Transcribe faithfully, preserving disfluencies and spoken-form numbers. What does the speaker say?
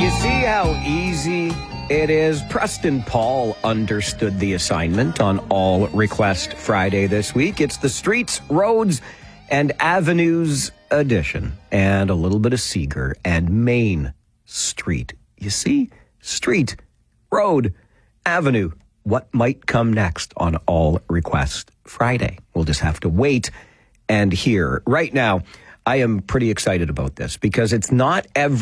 You see how easy it is? Preston Paul understood the assignment on All Request Friday this week. It's the Streets, Roads, and Avenues edition. And a little bit of Seeger and Main Street. You see? Street, road, avenue. What might come next on All Request Friday? We'll just have to wait and hear. Right now, I am pretty excited about this because it's not every